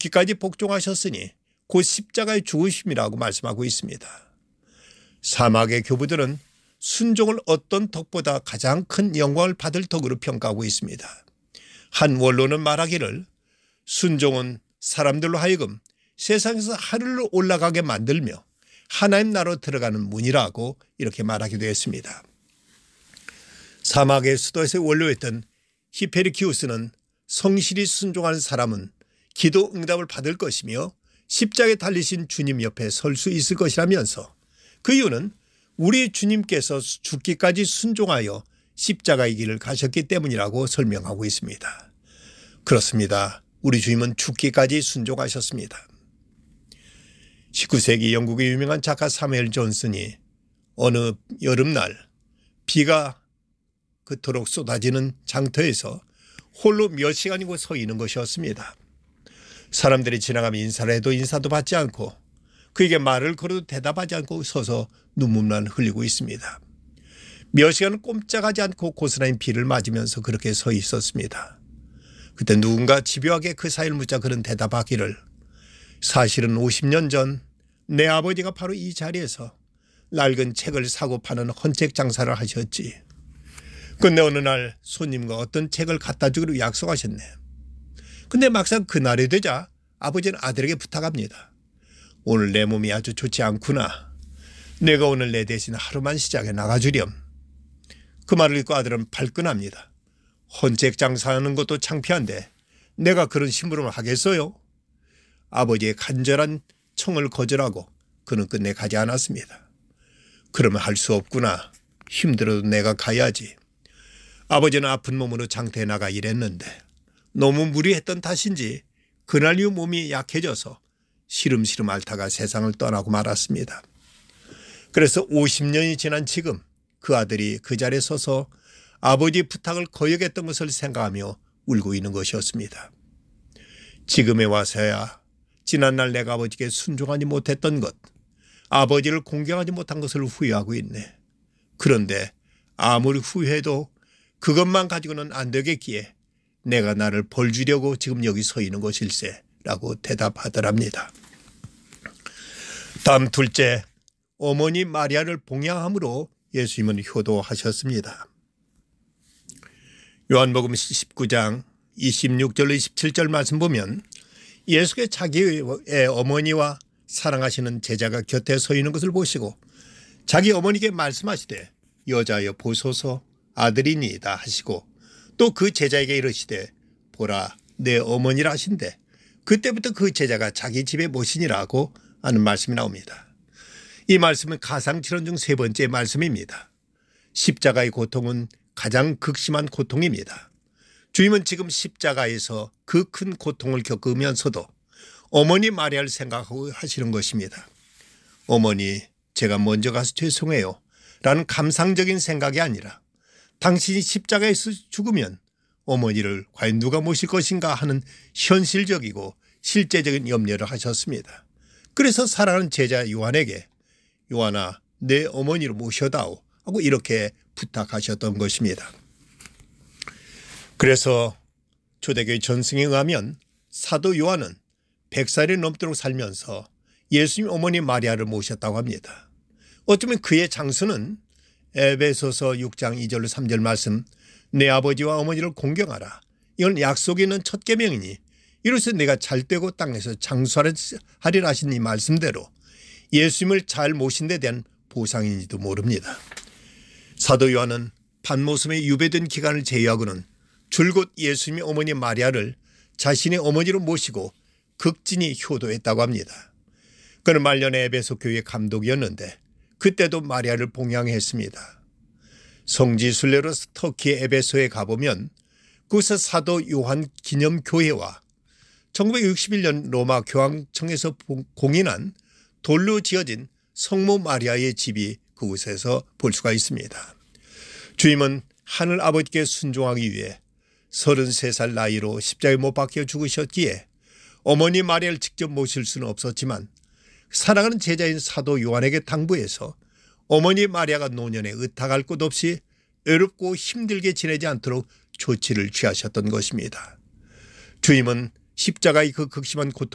죽기까지 복종하셨으니 곧 십자가의 죽으심이라고 말씀하고 있습니다. 사막의 교부들은 순종을 어떤 덕보다 가장 큰 영광을 받을 덕으로 평가하고 있습니다. 한 원로는 말하기를 순종은 사람들로 하여금 세상에서 하늘로 올라가게 만들며 하나님 나라로 들어가는 문이라고 이렇게 말하기도 했습니다. 사막의 수도에서 원로였던 히페르키우스는 성실히 순종하는 사람은 기도 응답을 받을 것이며 십자가에 달리신 주님 옆에 설 수 있을 것이라면서 그 이유는 우리 주님께서 죽기까지 순종하여 십자가의 길을 가셨기 때문이라고 설명하고 있습니다. 그렇습니다. 우리 주님은 죽기까지 순종하셨습니다. 19세기 영국의 유명한 작가 사무엘 존슨이 어느 여름날 비가 그토록 쏟아지는 장터에서 홀로 몇 시간이고 서 있는 것이었습니다. 사람들이 지나가며 인사를 해도 인사도 받지 않고 그에게 말을 걸어도 대답하지 않고 서서 눈물만 흘리고 있습니다. 몇 시간은 꼼짝하지 않고 고스란히 비를 맞으면서 그렇게 서 있었습니다. 그때 누군가 집요하게 그 사이를 묻자 그는 대답하기를 사실은 50년 전 내 아버지가 바로 이 자리에서 낡은 책을 사고 파는 헌책 장사를 하셨지. 근데 어느 날 손님과 어떤 책을 갖다 주기로 약속하셨네. 근데 막상 그날이 되자 아버지는 아들에게 부탁합니다. 오늘 내 몸이 아주 좋지 않구나. 내가 오늘 내 대신 하루만 시장에 나가주렴. 그 말을 듣고 아들은 발끈합니다. 헌책 장사하는 것도 창피한데 내가 그런 심부름을 하겠어요? 아버지의 간절한 청을 거절하고 그는 끝내 가지 않았습니다. 그러면 할 수 없구나. 힘들어도 내가 가야지. 아버지는 아픈 몸으로 장터에 나가 일했는데 너무 무리했던 탓인지 그날 이후 몸이 약해져서 시름시름 앓다가 세상을 떠나고 말았습니다. 그래서 50년이 지난 지금 그 아들이 그 자리에 서서 아버지의 부탁을 거역했던 것을 생각하며 울고 있는 것이었습니다. 지금에 와서야 지난날 내가 아버지께 순종하지 못했던 것, 아버지를 공경하지 못한 것을 후회하고 있네. 그런데 아무리 후회해도 그것만 가지고는 안 되겠기에 내가 나를 벌 주려고 지금 여기 서 있는 것일세 라고 대답하더랍니다. 다음 둘째, 어머니 마리아를 봉양함으로 예수님은 효도하셨습니다. 요한복음 19장 26절로 27절 말씀 보면 예수께 자기의 어머니와 사랑하시는 제자가 곁에 서 있는 것을 보시고 자기 어머니께 말씀하시되 여자여 보소서 아들이니이다 하시고 또 그 제자에게 이르시되 보라 내 어머니라 하신대 그때부터 그 제자가 자기 집에 모시니라고 하는 말씀이 나옵니다. 이 말씀은 가상칠언 중 세 번째 말씀입니다. 십자가의 고통은 가장 극심한 고통입니다. 주님은 지금 십자가에서 그 큰 고통을 겪으면서도 어머니 마리아를 생각하고 하시는 것입니다. 어머니 제가 먼저 가서 죄송해요 라는 감상적인 생각이 아니라 당신이 십자가에서 죽으면 어머니를 과연 누가 모실 것인가 하는 현실적이고 실제적인 염려를 하셨습니다. 그래서 사랑하는 제자 요한에게 요한아 내 어머니를 모셔다오 하고 이렇게 부탁하셨던 것입니다. 그래서 초대교회 전승에 의하면 사도 요한은 100살이 넘도록 살면서 예수님 어머니 마리아를 모셨다고 합니다. 어쩌면 그의 장수는 에베소서 6장 2절 3절 말씀 내 아버지와 어머니를 공경하라. 이건 약속이 있는 첫 계명이니 이로써 내가 잘되고 땅에서 장수하리라 하신 이 말씀대로 예수님을 잘 모신 데 대한 보상인지도 모릅니다. 사도 요한은 반모섬에 유배된 기간을 제외하고는 줄곧 예수님의 어머니 마리아를 자신의 어머니로 모시고 극진히 효도했다고 합니다. 그는 말년에 에베소 교회 감독이었는데 그때도 마리아를 봉양했습니다. 성지 순례로 터키 에베소에 가보면 그곳에 사도 요한 기념교회와 1961년 로마 교황청에서 공인한 돌로 지어진 성모 마리아의 집이 그곳에서 볼 수가 있습니다. 주님은 하늘 아버지께 순종하기 위해 33살 나이로 십자가에 못 박혀 죽으셨기에 어머니 마리아를 직접 모실 수는 없었지만 사랑하는 제자인 사도 요한에게 당부해서 어머니 마리아가 노년에 의탁할 것 없이 외롭고 힘들게 지내지 않도록 조치를 취하셨던 것입니다. 주님은 십자가의 그 극심한 고통